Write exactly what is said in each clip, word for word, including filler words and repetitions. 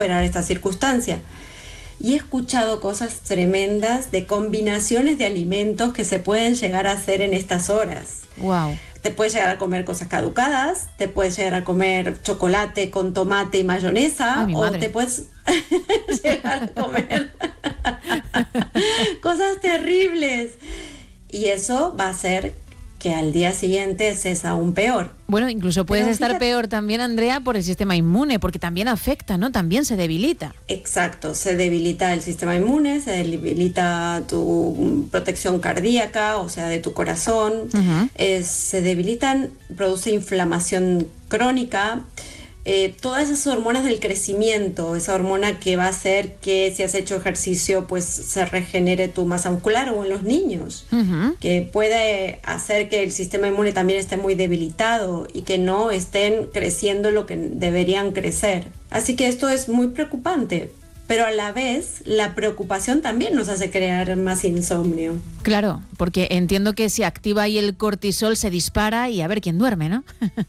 superar esta circunstancia. Y he escuchado cosas tremendas de combinaciones de alimentos que se pueden llegar a hacer en estas horas. Wow. Te puedes llegar a comer cosas caducadas, te puedes llegar a comer chocolate con tomate y mayonesa, Ay, o madre. te puedes llegar a comer cosas terribles. Y eso va a hacer que al día siguiente estés aún peor. Bueno, incluso puedes Pero estar fíjate, peor también, Andrea, por el sistema inmune, porque también afecta, ¿no? También se debilita. exacto, se debilita el sistema inmune, se debilita tu protección cardíaca, o sea, de tu corazón, Uh-huh. eh, se debilitan, produce inflamación crónica, eh, todas esas hormonas del crecimiento, esa hormona que va a hacer que si has hecho ejercicio, pues se regenere tu masa muscular, o en los niños, Uh-huh. que puede hacer que el sistema inmune también esté muy debilitado y que no estén creciendo lo que deberían crecer. Así que esto es muy preocupante, pero a la vez la preocupación también nos hace crear más insomnio. Claro, porque entiendo que si activa ahí el cortisol se dispara y a ver quién duerme, ¿no?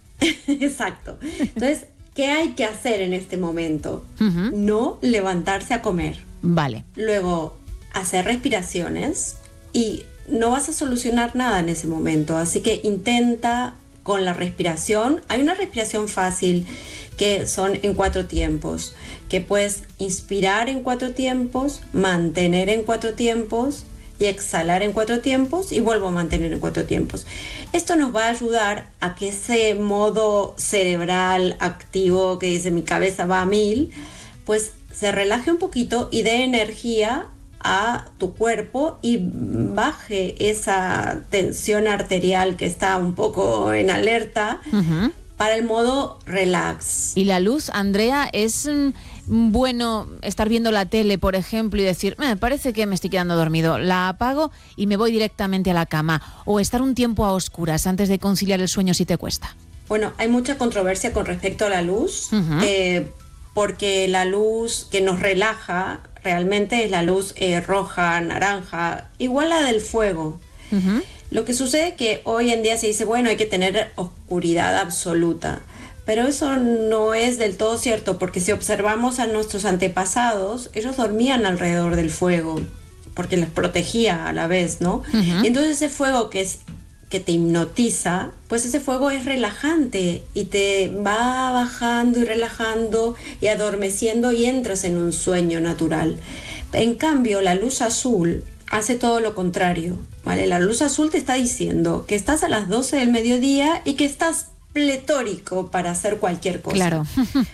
Exacto. Entonces, ¿qué hay que hacer en este momento? Uh-huh. No levantarse a comer. Vale. Luego, hacer respiraciones, y no vas a solucionar nada en ese momento. Así que intenta con la respiración. Hay una respiración fácil que son en cuatro tiempos, que puedes inspirar en cuatro tiempos, mantener en cuatro tiempos y exhalar en cuatro tiempos, y vuelvo a mantener en cuatro tiempos. Esto nos va a ayudar a que ese modo cerebral activo que dice mi cabeza va a mil, pues se relaje un poquito y dé energía a tu cuerpo y baje esa tensión arterial que está un poco en alerta, Uh-huh. para el modo relax. Y la luz, Andrea, es mm, bueno estar viendo la tele, por ejemplo, y decir, me parece que me estoy quedando dormido, la apago y me voy directamente a la cama, o estar un tiempo a oscuras antes de conciliar el sueño si te cuesta. Bueno, hay mucha controversia con respecto a la luz, Uh-huh. eh, porque la luz que nos relaja realmente es la luz eh, roja, naranja, igual la del fuego. Uh-huh. Lo que sucede es que hoy en día se dice, bueno, hay que tener oscuridad absoluta, pero eso no es del todo cierto, porque si observamos a nuestros antepasados, ellos dormían alrededor del fuego, porque les protegía a la vez, ¿no? Uh-huh. Y entonces ese fuego que es que te hipnotiza, pues ese fuego es relajante y te va bajando y relajando y adormeciendo, y entras en un sueño natural. En cambio, la luz azul hace todo lo contrario, ¿vale? La luz azul te está diciendo que estás a las doce del mediodía y que estás pletórico para hacer cualquier cosa. Claro.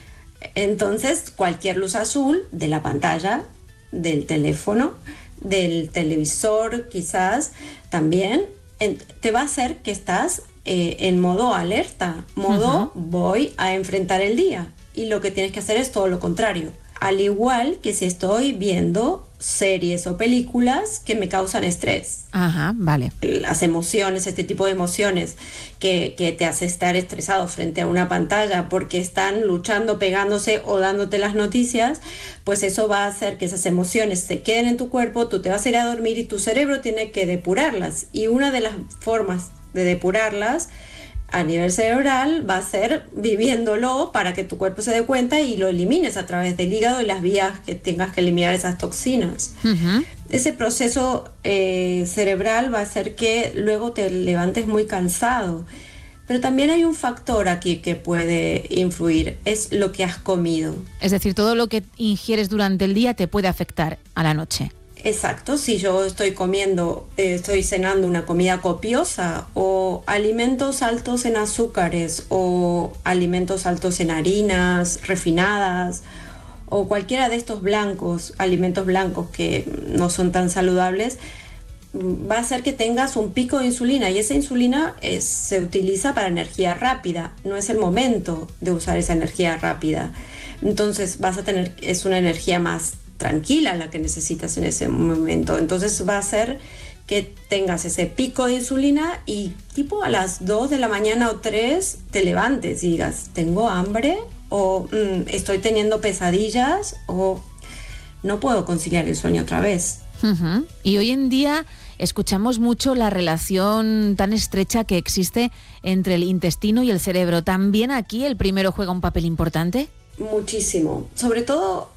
Entonces, cualquier luz azul de la pantalla, del teléfono, del televisor quizás también, en, te va a hacer que estás eh, en modo alerta, modo uh-huh. voy a enfrentar el día. Y lo que tienes que hacer es todo lo contrario. Al igual que si estoy viendo series o películas que me causan estrés. Ajá, vale. Las emociones, este tipo de emociones que, que te hace estar estresado frente a una pantalla porque están luchando, pegándose o dándote las noticias, pues eso va a hacer que esas emociones se queden en tu cuerpo, tú te vas a ir a dormir y tu cerebro tiene que depurarlas. Y una de las formas de depurarlas a nivel cerebral va a ser viviéndolo para que tu cuerpo se dé cuenta y lo elimines a través del hígado y las vías que tengas que eliminar esas toxinas. Uh-huh. Ese proceso eh, cerebral va a hacer que luego te levantes muy cansado. Pero también hay un factor aquí que puede influir, es lo que has comido. Es decir, todo lo que ingieres durante el día te puede afectar a la noche. Exacto, si yo estoy comiendo, eh, estoy cenando una comida copiosa, o alimentos altos en azúcares, o alimentos altos en harinas refinadas, o cualquiera de estos blancos, alimentos blancos que no son tan saludables, va a hacer que tengas un pico de insulina, y esa insulina es, se utiliza para energía rápida, no es el momento de usar esa energía rápida. Entonces vas a tener, es una energía más tranquila la que necesitas en ese momento. Entonces va a hacer que tengas ese pico de insulina y tipo a las dos de la mañana o tres te levantes y digas, ¿tengo hambre? O mmm, estoy teniendo pesadillas, o no puedo conciliar el sueño otra vez. Uh-huh. Y hoy en día escuchamos mucho la relación tan estrecha que existe entre el intestino y el cerebro. ¿También aquí el primero juega un papel importante? muchísimo. Sobre todo